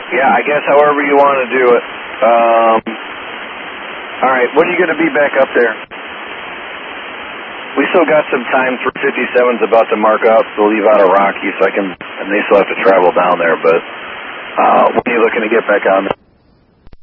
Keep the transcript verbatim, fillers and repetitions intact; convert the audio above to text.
Yeah, I guess however you want to do it. Um, all right, when are you going to be back up there? We still got some time. three fifty-seven's about to mark up to leave out of Rocky, so I can, and they still have to travel down there, but uh, when are you looking to get back on there?